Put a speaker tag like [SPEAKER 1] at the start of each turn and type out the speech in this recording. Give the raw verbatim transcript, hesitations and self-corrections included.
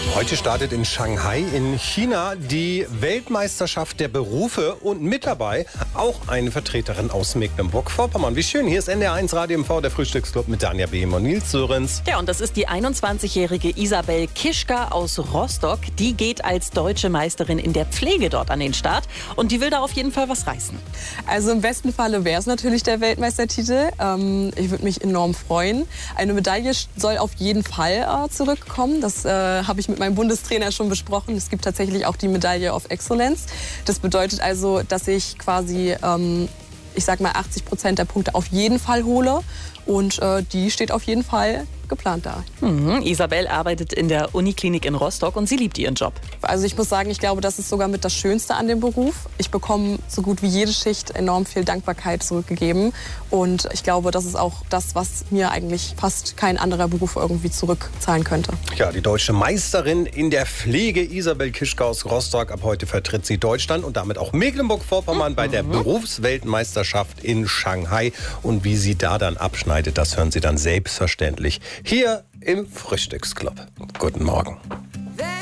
[SPEAKER 1] Heute startet in Shanghai in China die Weltmeisterschaft der Berufe und mit dabei auch eine Vertreterin aus Mecklenburg-Vorpommern. Wie schön, hier ist N D R eins Radio M V, der Frühstücksclub mit Danja Behm und Nils Sörensen.
[SPEAKER 2] Ja, und das ist die einundzwanzigjährige Isabel Kischka aus Rostock. Die geht als deutsche Meisterin in der Pflege dort an den Start und die will da auf jeden Fall was reißen.
[SPEAKER 3] Also im besten Falle wäre es natürlich der Weltmeistertitel. Ähm, ich würde mich enorm freuen. Eine Medaille soll auf jeden Fall äh, zurückkommen. Das äh, habe ich mit meinem Bundestrainer schon besprochen. Es gibt tatsächlich auch die Medaille of Excellence. Das bedeutet also, dass ich quasi, ähm, ich sag mal, achtzig Prozent der Punkte auf jeden Fall hole. Und äh, die steht auf jeden Fall geplant da.
[SPEAKER 2] Mhm. Isabel arbeitet in der Uniklinik in Rostock und sie liebt ihren Job.
[SPEAKER 3] Also ich muss sagen, ich glaube, das ist sogar mit das Schönste an dem Beruf. Ich bekomme so gut wie jede Schicht enorm viel Dankbarkeit zurückgegeben. Und ich glaube, das ist auch das, was mir eigentlich fast kein anderer Beruf irgendwie zurückzahlen könnte.
[SPEAKER 1] Ja, die deutsche Meisterin in der Pflege Isabel Kischka aus Rostock. Ab heute vertritt sie Deutschland und damit auch Mecklenburg-Vorpommern mhm. bei der Berufsweltmeisterschaft in Shanghai. Und wie sie da dann abschneidet, das hören Sie dann selbstverständlich hier im Frühstücksclub. Guten Morgen.